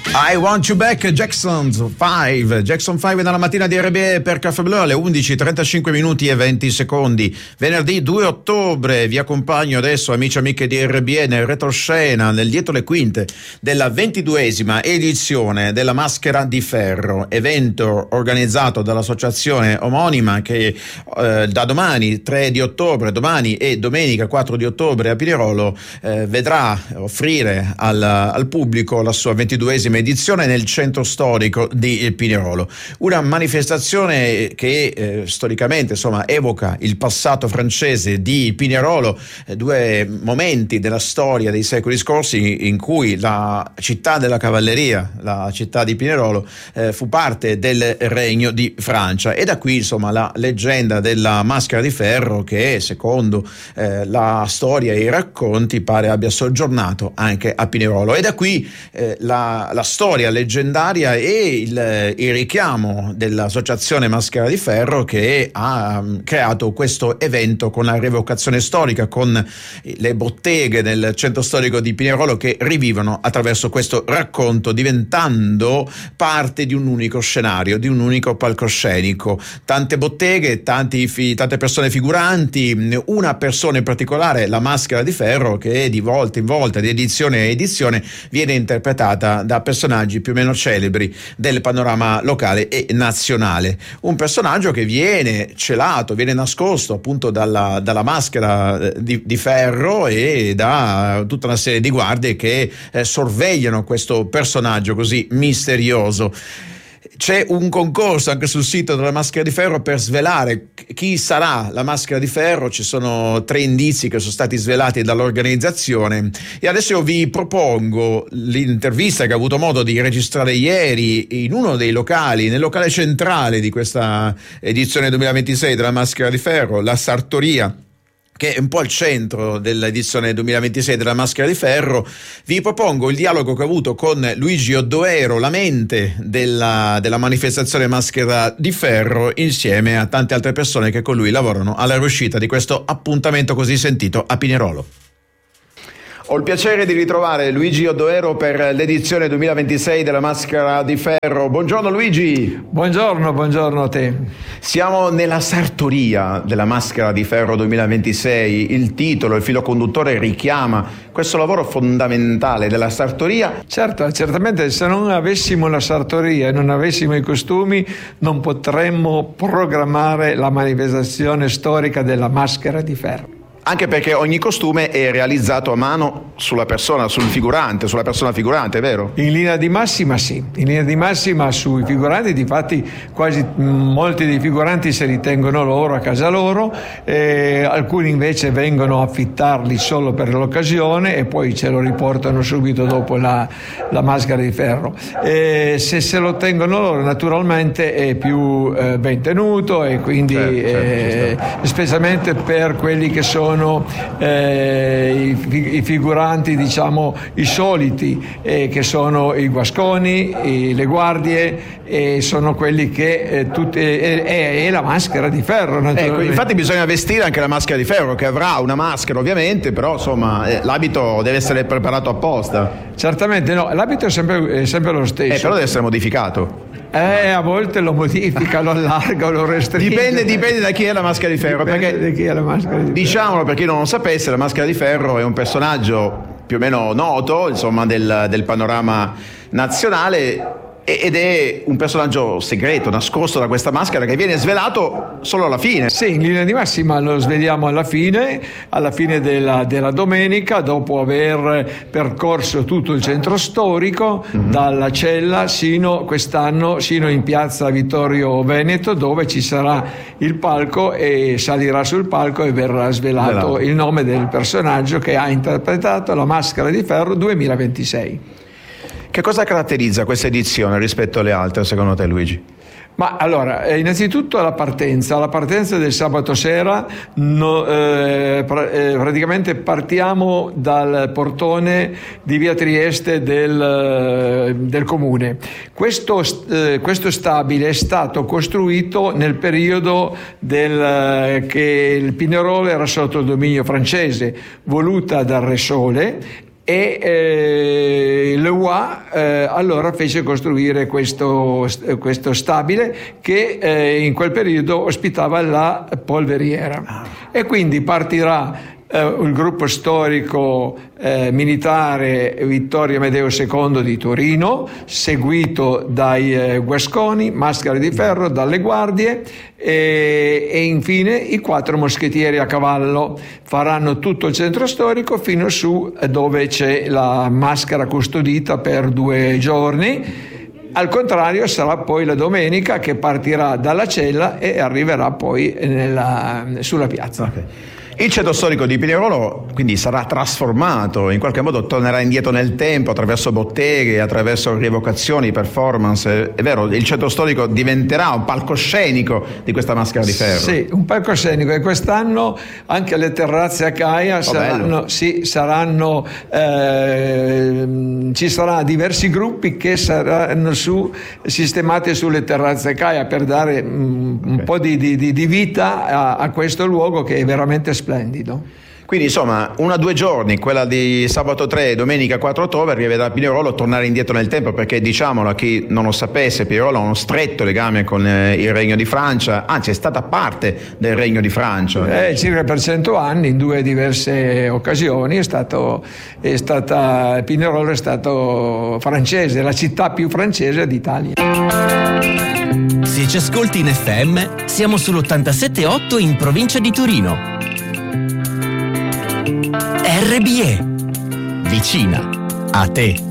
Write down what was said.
I Want You Back, Jackson 5 nella mattina di RBE per Caffè Blu alle 11:35 minuti e 20 secondi. Venerdì 2 ottobre vi accompagno adesso, amici e amiche di RBE, nel retroscena, nel dietro le quinte della 22esima edizione della Maschera di Ferro, evento organizzato dall'associazione omonima che da domani 3 di ottobre, domani e domenica 4 di ottobre a Pinerolo vedrà offrire al pubblico la sua 22esima edizione nel centro storico di Pinerolo. Una manifestazione che storicamente evoca il passato francese di Pinerolo, due momenti della storia dei secoli scorsi in cui la città della cavalleria, la città di Pinerolo, fu parte del Regno di Francia, e da qui la leggenda della Maschera di Ferro che secondo la storia e i racconti pare abbia soggiornato anche a Pinerolo, e da qui la storia leggendaria e il richiamo dell'associazione Maschera di Ferro che ha creato questo evento con la rievocazione storica, con le botteghe del centro storico di Pinerolo che rivivono attraverso questo racconto, diventando parte di un unico scenario, di un unico palcoscenico. Tante botteghe, tante persone figuranti, una persona in particolare, la Maschera di Ferro, che di volta in volta, di edizione a edizione, viene interpretata da personaggi più o meno celebri del panorama locale e nazionale. Un personaggio che viene celato, viene nascosto appunto dalla maschera di ferro e da tutta una serie di guardie che sorvegliano questo personaggio così misterioso. C'è un concorso anche sul sito della Maschera di Ferro per svelare chi sarà la Maschera di Ferro. Ci sono 3 indizi che sono stati svelati dall'organizzazione, e adesso io vi propongo l'intervista che ho avuto modo di registrare ieri in uno dei locali, nel locale centrale di questa edizione 2026 della Maschera di Ferro, la Sartoria, che è un po' al centro dell'edizione 2026 della Maschera di Ferro. Vi propongo il dialogo che ho avuto con Luigi Oddoero, la mente della manifestazione Maschera di Ferro, insieme a tante altre persone che con lui lavorano alla riuscita di questo appuntamento così sentito a Pinerolo. Ho il piacere di ritrovare Luigi Oddoero per l'edizione 2026 della Maschera di Ferro. Buongiorno Luigi. Buongiorno a te. Siamo nella sartoria della Maschera di Ferro 2026. Il titolo, il filo conduttore richiama questo lavoro fondamentale della sartoria. Certo, certamente se non avessimo la sartoria e non avessimo i costumi non potremmo programmare la manifestazione storica della Maschera di Ferro. Anche perché ogni costume è realizzato a mano sulla persona figurante, vero? In linea di massima sì, in linea di massima sui figuranti, difatti quasi molti dei figuranti se li tengono loro a casa loro, alcuni invece vengono a affittarli solo per l'occasione e poi ce lo riportano subito dopo la Maschera di Ferro. Se lo tengono loro naturalmente è più ben tenuto, e quindi certo. Specialmente per quelli che sono i figuranti, diciamo i soliti, che sono i guasconi, le guardie, e sono quelli che è la Maschera di Ferro, naturalmente. Infatti bisogna vestire anche la Maschera di Ferro, che avrà una maschera ovviamente, però l'abito deve essere preparato apposta. Certamente no, l'abito è sempre lo stesso. Però deve essere modificato. A volte lo modifica, lo allarga o lo restringe. Dipende da chi è la Maschera di Ferro. Diciamolo per chi non lo sapesse, la Maschera di Ferro è un personaggio più o meno noto, del panorama nazionale, ed è un personaggio segreto, nascosto da questa maschera, che viene svelato solo alla fine. Sì, in linea di massima lo sveliamo alla fine della domenica, dopo aver percorso tutto il centro storico, dalla Cella quest'anno sino in piazza Vittorio Veneto, dove ci sarà il palco, e salirà sul palco e verrà svelato il nome del personaggio che ha interpretato la Maschera di Ferro 2026. Che cosa caratterizza questa edizione rispetto alle altre, secondo te, Luigi? Ma allora, innanzitutto la partenza del sabato sera, praticamente partiamo dal portone di via Trieste del comune. Questo stabile è stato costruito nel periodo che il Pinerolo era sotto il dominio francese, voluta dal Re Sole, e l'EUA ma allora fece costruire questo stabile che in quel periodo ospitava la polveriera, e quindi partirà il gruppo storico militare Vittorio Amedeo II di Torino, seguito dai Guasconi, Maschere di Ferro, dalle guardie, e infine i 4 moschettieri a cavallo faranno tutto il centro storico fino su dove c'è la maschera custodita per 2 giorni. Al contrario sarà poi la domenica che partirà dalla cella e arriverà poi sulla piazza. Okay. Il centro storico di Pinerolo quindi sarà trasformato, in qualche modo tornerà indietro nel tempo attraverso botteghe, attraverso rievocazioni, performance. È vero, il centro storico diventerà un palcoscenico di questa Maschera di Ferro. Sì, un palcoscenico, e quest'anno anche le terrazze a Caia ci saranno diversi gruppi che saranno sistemati sulle terrazze a Caia per dare un po' di vita a questo luogo che è veramente splendido. Quindi insomma 1 o 2 giorni, quella di sabato 3 e domenica 4 ottobre, rivedrà Pinerolo tornare indietro nel tempo, perché diciamolo a chi non lo sapesse, Pinerolo ha uno stretto legame con il Regno di Francia, anzi è stata parte del Regno di Francia. Circa per 100 anni, in 2 diverse occasioni, Pinerolo è stato francese, la città più francese d'Italia. Se ci ascolti in FM, siamo sull'87.8 in provincia di Torino. RBE, vicina a te.